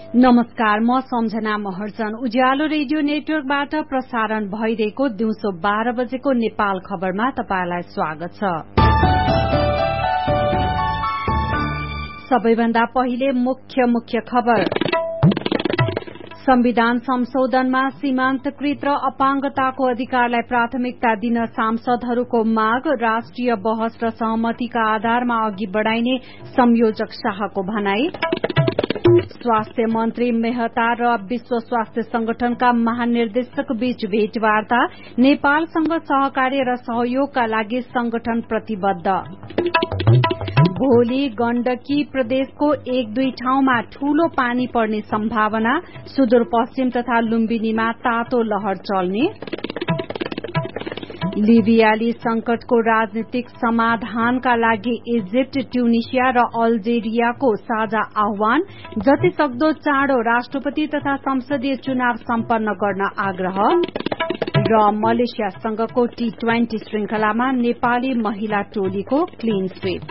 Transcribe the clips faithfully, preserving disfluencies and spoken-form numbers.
नमस्कार, म सम्झना महर्जन। उज्यालो रेडियो नेटवर्कबाट प्रसारण भइरहेको दिउँसो बाह्र बजेको नेपाल खबरमा तपाईलाई स्वागत छ। सबैभन्दा पहिले मुख्य मुख्य खबर। संविधान संशोधनमा सीमान्तकृत र अपाङ्गताको अधिकारलाई प्राथमिकता दिन सांसदहरूको माग। राष्ट्रिय बहस र सहमतिका आधारमा अघि बढ़ाइने संयोजक शाहको भनाई। स्वास्थ्य मन्त्री मेहता र विश्व स्वास्थ्य संगठनका महानिर्देशक बीच भेटवार्ता। नेपालसँग सहकार्य र सहयोगका लागि संगठन प्रतिबद्ध। भोलि गण्डकी प्रदेशको एक दुई ठाउँमा ठूलो पानी पर्ने सम्भावना। सुदूरपश्चिम तथा लुम्बिनीमा तातो लहर चल्ने। लिबियाली संकटको राजनीतिक समाधानका लागि इजिप्ट, ट्युनिसिया र अल्जेरियाको साझा आह्वान। जतिसक्दो चाँडो राष्ट्रपति तथा संसदीय चुनाव सम्पन्न गर्न आग्रह। र मलेसियासँगको टी ट्वेन्टी श्रृंखलामा नेपाली महिला टोलीको क्लीन स्वीप।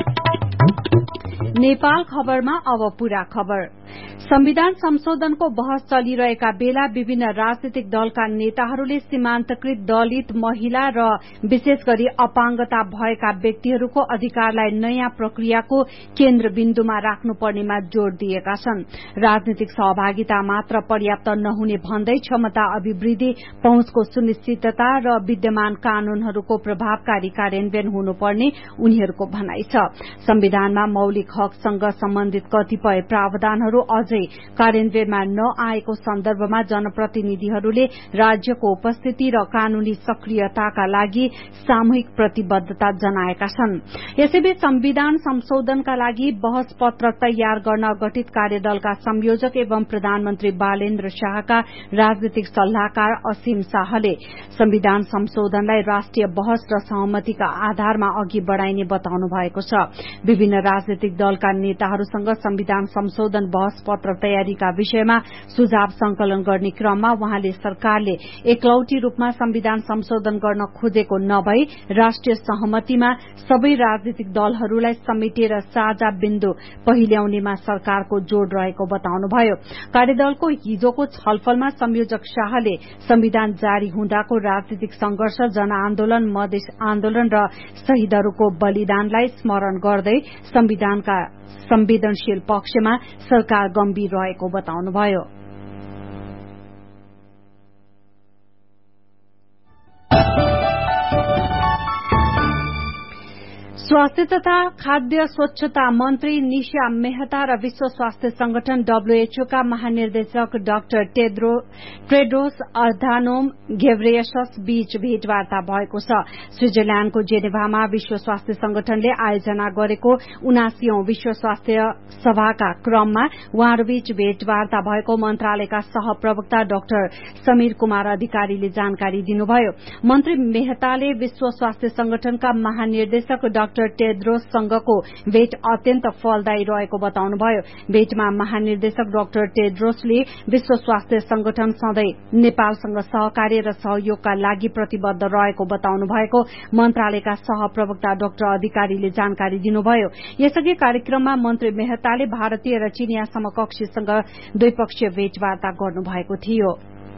नेपाल खबरमा अब पूरा खबर। संविधान संशोधनको बहस चलिरहेका बेला विभिन्न राजनीतिक दलका नेताहरूले सीमान्तकृत दलित, महिला र विशेष गरी अपाङ्गता भएका व्यक्तिहरूको अधिकारलाई नयाँ प्रक्रियाको केन्द्रबिन्दुमा राख्नुपर्नेमा जोड़ दिएका छन्। राजनीतिक सहभागिता मात्र पर्याप्त नहुने भन्दै क्षमता अभिवृद्धि, पहुँचको सुनिश्चितता र विद्यमान कानूनहरूको प्रभावकारी कार्यान्वयन हुनुपर्ने उनीहरूको भनाइ छ। संविधानमा मौलिक हकसँग सम्बन्धित कतिपय प्रावधानहरू अझै कार्यान्वयनमा नआएको सन्दर्भमा जनप्रतिनिधिहरूले राज्यको उपस्थिति र कानूनी सक्रियताका लागि सामूहिक प्रतिबद्धता जनाएका छन्। यसैबीच संविधान संशोधनका लागि बहस पत्र तयार गर्न गठित कार्यदलका संयोजक एवं प्रधानमन्त्री बालेन्द्र शाहका राजनीतिक सल्लाहकार असीम शाहले संविधान संशोधनलाई राष्ट्रिय बहस र सहमतिका आधारमा अघि बढ़ाइने बताउनु भएको छ। विभिन्न राजनीतिक दलका नेताहरूसँग संविधान संशोधन बहस पत्र तयारीका विषयमा सुझाव संकलन गर्ने क्रममा वहाँले सरकारले एकलौटी रूपमा संविधान संशोधन गर्न खोजेको नभई राष्ट्रिय सहमतिमा सबै राजनीतिक दलहरूलाई समेटेर साझा बिन्दु पहिल्याउनेमा सरकारको जोड़ रहेको बताउनुभयो। कार्यदलको हिजोको छलफलमा संयोजक शाहले संविधान जारी हुँदाको राजनीतिक संघर्ष, जनआन्दोलन, मधेस आन्दोलन र शहीदहरूको बलिदानलाई स्मरण गर्दै संविधानका संवेदनशील पक्षमा सरकार गम्भीर रहेको बताउनुभयो। स्वास्थ्य तथा खाद्य स्वच्छता मन्त्री निशा मेहता र विश्व स्वास्थ्य संगठन डब्ल्यूएचओ का महानिर्देशक डाक्टर टेड्रोस अधानोम घेब्रेयसस बीच भेटवार्ता भएको छ। स्विजरल्याण्डको जेनेभामा विश्व स्वास्थ्य संगठनले आयोजना गरेको उनासीऔं विश्व स्वास्थ्य सभाका क्रममा उहाँहरूबीच भेटवार्ता भएको मन्त्रालयका सहप्रवक्ता डाक्टर समीर कुमार अधिकारीले जानकारी दिनुभयो। मन्त्री मेहताले विश्व स्वास्थ्य संगठनका महानिर्देशक डाक्टर टेड्रोससँगको भेट अत्यन्त फलदायी रहेको बताउनुभयो। भेटमा महानिर्देशक डाक्टर टेड्रोसले विश्व स्वास्थ्य संगठन सधैं नेपालसँग सहकार्य र सहयोगका लागि प्रतिबद्ध रहेको बताउनु भएको मन्त्रालयका सहप्रवक्ता डाक्टर अधिकारीले जानकारी दिनुभयो। यसअघि कार्यक्रममा मन्त्री मेहताले भारतीय र चीनिया समकक्षीसँग द्विपक्षीय भेटवार्ता गर्नुभएको थियो।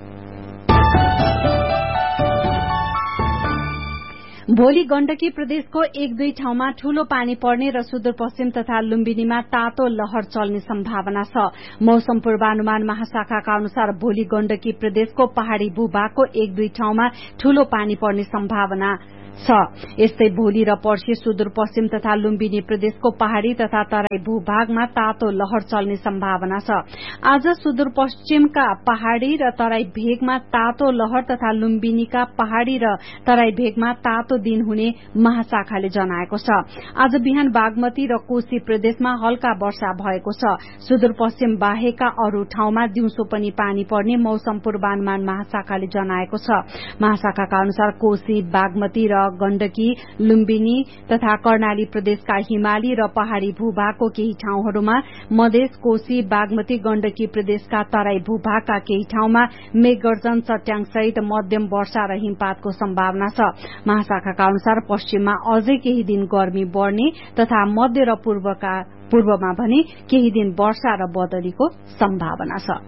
भोलि गण्डकी प्रदेशको एक दुई ठाउँमा ठूलो पानी पर्ने र सुदूरपश्चिम तथा लुम्बिनीमा तातो लहर चल्ने सम्भावना छ। मौसम पूर्वानुमान महाशाखाका अनुसार भोलि गण्डकी प्रदेशको पहाड़ी भूभागको एक दुई ठाउँमा ठूलो पानी पर्ने सम्भावना छ। यस्तै भोलि र पर्सि सुदूरपश्चिम तथा लुम्बिनी प्रदेशको पहाड़ी तथा तराई भूभागमा तातो लहर चल्ने सम्भावना छ। आज सुदूरपश्चिमका पहाड़ी र तराई भेगमा तातो लहर तथा लुम्बिनीका पहाड़ी र तराई भेगमा तातो दिन हुने महाशाखाले जनाएको छ। आज बिहान बागमती र कोशी प्रदेशमा हल्का वर्षा भएको छ। सुदूरपश्चिम बाहेकका अरू ठाउँमा दिउँसो पनि पानी पर्ने मौसम पूर्वानुमान महाशाखाले जनाएको छ। महाशाखाका अनुसार कोशी, बागमती र र गण्डकी, लुम्बिनी तथा कर्णाली प्रदेशका हिमाली र पहाड़ी भूभागको केही ठाउँहरूमा, मधेस, कोशी, बागमती, गण्डकी प्रदेशका तराई भूभागका केही ठाउँमा मेघगर्जन, चट्याङ सहित मध्यम वर्षा र हिमपातको सम्भावना छ। महाशाखाका अनुसार पश्चिममा अझै केही दिन गर्मी बढ़ने तथा मध्य र पूर्वका पूर्वमा भने केही दिन वर्षा र बदलीको सम्भावना छ।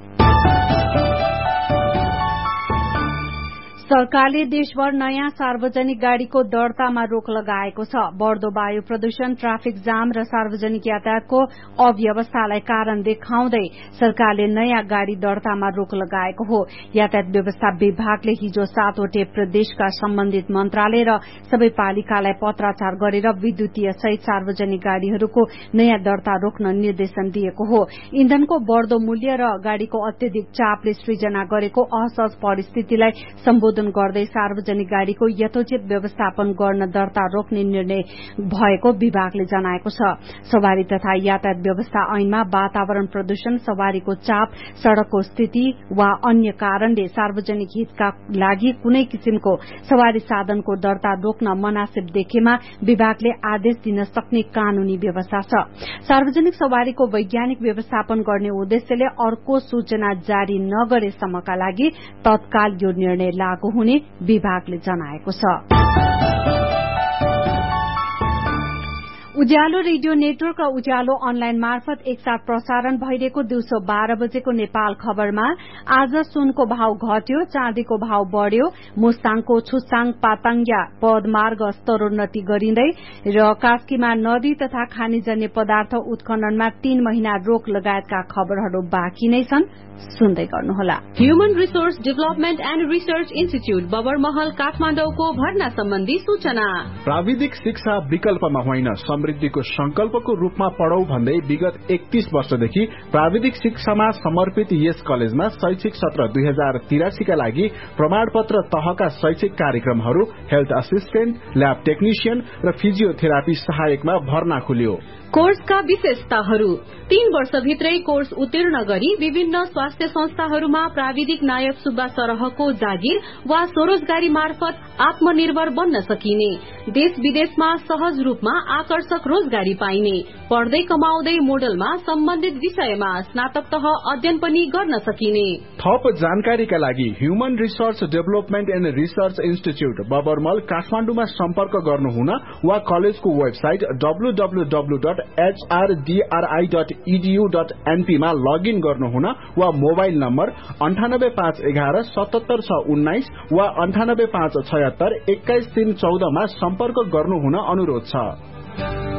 सरकारले देशभर नयाँ सार्वजनिक गाड़ीको दर्तामा रोक लगाएको छ। बढ़दो वायु प्रदूषण, ट्राफिक जाम र सार्वजनिक यातायातको अव्यवस्थालाई कारण देखाउँदै सरकारले नयाँ गाड़ी दर्तामा रोक लगाएको हो। यातायात व्यवस्था विभागले हिजो सातवटै प्रदेशका सम्बन्धित मन्त्रालय र सबै पालिकालाई पत्राचार गरेर विद्युतीय सहित सार्वजनिक गाड़ीहरूको नयाँ दर्ता रोक्न निर्देशन दिएको हो। इन्धनको बढ़दो मूल्य र गाड़ीको अत्यधिक चापले सृजना गरेको असहज परिस्थितिलाई सम्बोधन गर्दै सार्वजनिक गाड़ीको यथोचित व्यवस्थापन गर्न दर्ता रोक्ने निर्णय भएको विभागले जनाएको छ। सवारी तथा यातायात व्यवस्था ऐनमा वातावरण प्रदूषण, सवारीको चाप, सड़कको स्थिति वा अन्य कारणले सार्वजनिक हितका लागि कुनै किसिमको सवारी साधनको दर्ता रोक्न मनासिब देखेमा विभागले आदेश दिन सक्ने कानूनी व्यवस्था छ। सार्वजनिक सवारीको वैज्ञानिक व्यवस्थापन गर्ने उद्देश्यले अर्को सूचना जारी नगरेसम्मका लागि तत्काल यो निर्णय लागू हुने विभागले जनाएको छ। उज्यालो रेडियो नेटवर्क र उज्यालो अनलाइन मार्फत एकसाथ प्रसारण भइरहेको दिउँसो बाह्र बजेको नेपाल खबरमा आज सुनको भाव घट्यो, चाँदीको भाव बढ़्यो, मुस्ताङको छुसाङ पाताङ्ग्या पदमार्ग स्तरोन्नति गरिँदै र कास्कीमा नदी तथा खानीजन्य पदार्थ उत्खननमा तीन महिना रोक लगायतका खबरहरू बाँकी नै छन्। सुन्दै गर्नुहोला। Human resource development and research institute Babarmahal काठमाडौँको भर्ना सम्बन्धी सूचना। प्राविधिक शिक्षा विकल्पमा होइन, समृद्धिको संकल्पको रूपमा पढौ भन्दै विगत एकतीस वर्षदेखि प्राविधिक शिक्षामा समर्पित यस कलेजमा शैक्षिक सत्र दुई हजार तिरासी का लागि प्रमाणपत्र तहका शैक्षिक कार्यक्रमहरू हेल्थ असिस्टेन्ट, ल्याब टेक्निशियन र फिजियोथेरापी सहायकमा भर्ना खुल्यो। कोर्सका विशेषताहरू: तीन वर्षभित्रै कोर्स उत्तीर्ण गरी विभिन्न स्वास्थ्य संस्थाहरूमा प्राविधिक नायक सुब्बा सरहको जागिर वा स्वरोजगारी मार्फत आत्मनिर्भर बन्न सकिने, देश विदेशमा सहज रूपमा आकर्षक रोजगारी पाइने, पढ्दै कमाउँदै मोडलमा सम्बन्धित विषयमा स्नातक तह अध्ययन पनि गर्न सकिने। थप जानकारीका लागि human resource development and research institute बबरमल काठमाडौँमा सम्पर्क गर्नुहुन वा कलेजको website W W W dot H R D R I dot E D you dot an P मा लगइन गर्नुहुन वा मोबाइल नम्बर अन्ठानब्बे पाँच एघार सतहत्तर छ उन्नाइस वा अन्ठानब्बे पाँच छयत्तर एक्काइस तीन चौध मा सम्पर्क गर्नुहुन अनुरोध छ।